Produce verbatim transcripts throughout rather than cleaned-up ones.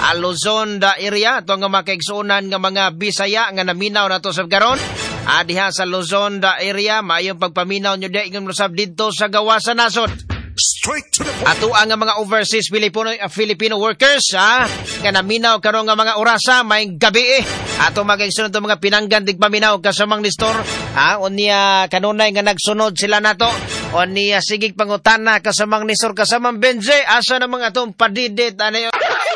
a Luzon da area ato nga makaigsunan nga mga Bisaya nga naminaw nato sa karon. Ah, diha sa Luzon da area maayong pagpaminaw nyo di ingon usab didto sa gawa sa nasod. Straight to the point. Ato ang mga overseas Filipino uh, Filipino workers ha nga naminaw karon nga mga orasa may gabi eh. Ato magigsunod to mga pinanggan dig paminaw kasamang nistor ha unya kanunay nga nagsunod sila nato unya sigig pangutana kasamang nistor kasamang Benje asa na mga atong padidit ano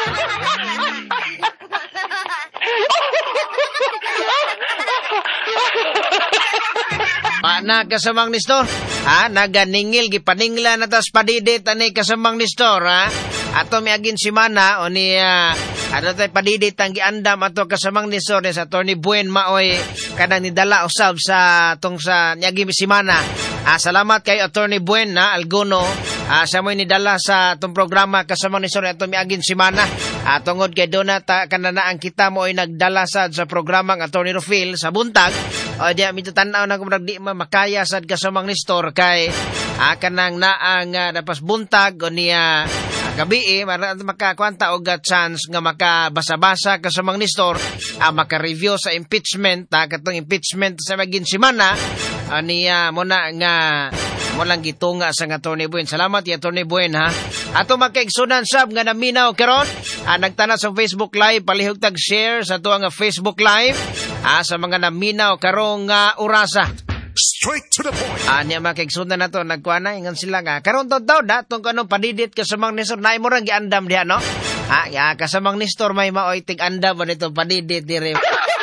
Pana kasamang nistor, ha? Naganingil, gipaningla na tas padidit, anay kasamang nistor, ha? Ato may agin simana, o ni, uh, ano tayo padidit, ang giandam, ato kasamang nistor, sa Tony Buen, maoy, kanang nidala usab sa, tong sa, niyagi simana. Ah, salamat kay Attorney Buen, na, Alguno, ah, sa mo'y nidala sa itong programa, kasamang nistor, ato may agin simana. Ah, tungod kay Donata, kananaan kita mo ay nagdala sad sa programang Attorney Rufil sa buntag, o diya, mito tanaw na kung di makaya sad kasamang nistor kay ah, kanang naang uh, dapas buntag o niya uh, gabi eh, makakwanta og uh, chance nga makabasa-basa kasamang nistor uh, maka-review sa impeachment uh, katong impeachment sa maging simana uh, niya muna nga mo lang gitunga sa Attorney Buen. Salamat ya Attorney Buen ha. Ato makaigsunan sab nga naminaw karon ah, nagtana sa Facebook Live palihog tag share sa tuwa nga Facebook Live ah, sa mga naminaw karong nga uh, orasa. Straight to the point. Ah, niya makaigsunan na to nagkuha na ingon sila nga karon to daw da tong kanong padidit kasamang nistor na imo ra giandam diha no. Ha ya kasamang nistor may maoy tig andam ba nito padidit dire.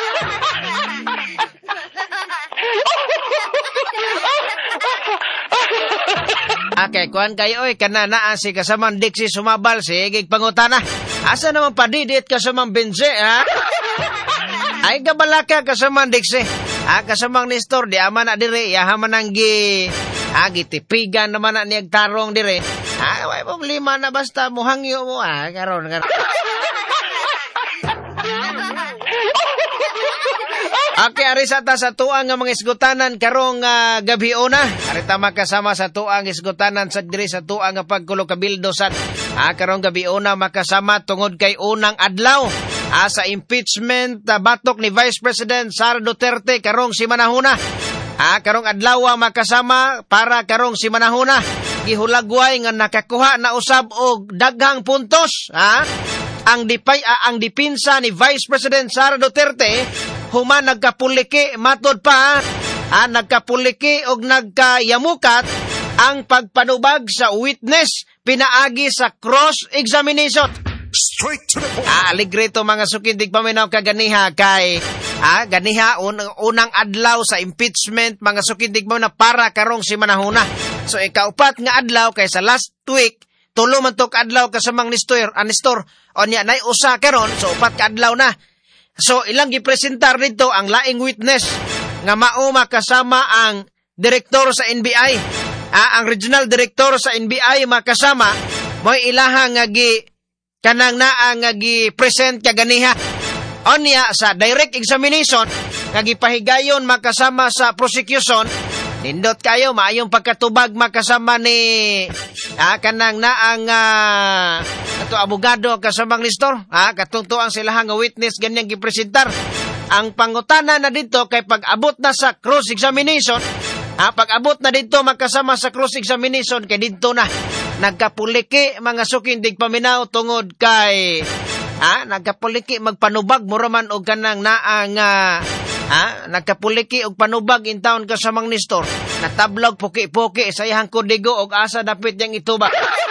Okay, kuhan kayo, oy, kananaan si kasamang Dixie sumabal, sige, pangutana. Asa naman padidit kasamang Benje, ha? Ay, kabalaka kasamang Dixie. Ah, kasamang Nestor, di ama na dire, yahaman ang gi, ah, gitipigan naman na niyag tarong dire. Ah, may problema na basta muhangyo mo, ah, karon, karon. Okay, ari sa ta sa tuang nga mga isgutanan karong uh, gabi una. Ari ta makasama sa tuang isgutanan sa diri sa tuang nga pagkulo kabildo sa ah, karong gabi una makasama tungod kay unang adlaw ah, sa impeachment uh, batok ni Vice President Sara Duterte karong simanahuna. Ah, karong adlaw makasama para karong simanahuna gihulagway nga nakakuha na usab og daghang puntos. Ah, ang dipay uh, ang dipinsa ni Vice President Sara Duterte human nagkapuliki matod pa ah, nagkapuliki og nagkayamukat ang pagpanubag sa witness pinaagi sa cross-examination. Straight to the point. Ah, aligreto mga sukindig paminaw kaganiha kay ah, ganiha un, unang adlaw sa impeachment mga sukindig mo na para karong simanahuna. So ikaupat nga adlaw kay sa last week tulo man tok adlaw kasamang Nestor anistor o niya nay usa karon so upat ka adlaw na. So, ilang gipresentar dito ang laing witness nga mao makasama ang direktor sa N B I. Ah, ang regional director sa N B I makasama mo ilaha nga gi kanang naa nga gi-present kaganiha. Onya sa direct examination nga gipahigayon makasama sa prosecution. Nindot kayo maayong pagkatubag makasama ni ah, kanang naang uh, ato abogado kasamang Nestor ah, katungtuang sila nga witness ganyang gipresentar. Ang pangutana na dito kay pag-abot na sa cross-examination ah, pag-abot na dito makasama sa cross-examination kay dito na nagkapuliki mga sukindig paminaw tungod kay ah, nagkapuliki magpanubag muraman og kanang naang uh, ah, nagkapuliki og panubag in town kasamang Nestor natablog puki-puki sa iyang kodigo og asa dapit yang ituba.